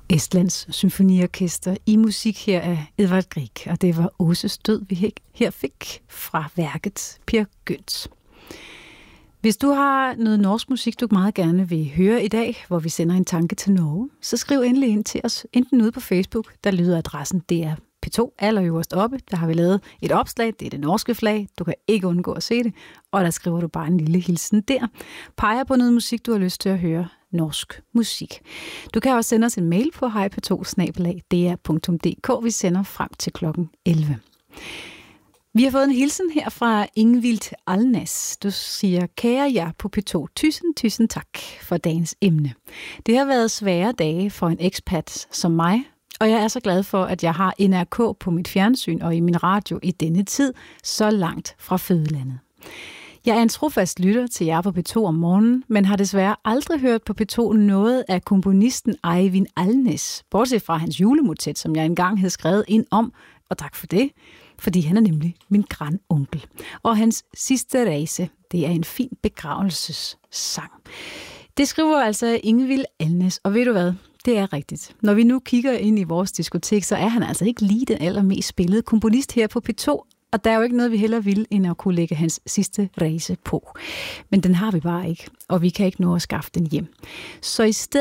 Estlands Symfoniorkester i musik her af Edvard Grieg, og det var Åses død, vi her fik fra værket Peer Gynt. Hvis du har noget norsk musik, du meget gerne vil høre i dag, hvor vi sender en tanke til Norge, så skriv endelig ind til os, enten ude på Facebook, der lyder adressen DR P2 allerøverst oppe. Der har vi lavet et opslag, det er det norske flag, du kan ikke undgå at se det, og der skriver du bare en lille hilsen der. Peger på noget musik, du har lyst til at høre, norsk musik. Du kan også sende os en mail på hejp2@dr.dk. Vi sender frem til klokken 11. Vi har fået en hilsen her fra Ingvild Alnes. Du siger, kære jer på P2, tusind tak for dagens emne. Det har været svære dage for en ekspat som mig, og jeg er så glad for, at jeg har NRK på mit fjernsyn og i min radio i denne tid, så langt fra fødelandet. Jeg er en trofast lytter til jer på P2 om morgenen, men har desværre aldrig hørt på P2 noget af komponisten Eivind Alnes, bortset fra hans julemotet, som jeg engang havde skrevet ind om, og tak for det, fordi han er nemlig min grandonkel. Og hans sidste rejse, det er en fin begravelsessang. Det skriver altså Ingvild Alnes, og ved du hvad? Det er rigtigt. Når vi nu kigger ind i vores diskotek, så er han altså ikke lige den allermest spillede komponist her på P2, og der er jo ikke noget, vi hellere vil, end at kunne lægge hans sidste rejse på. Men den har vi bare ikke, og vi kan ikke nå at skaffe den hjem. Så i stedet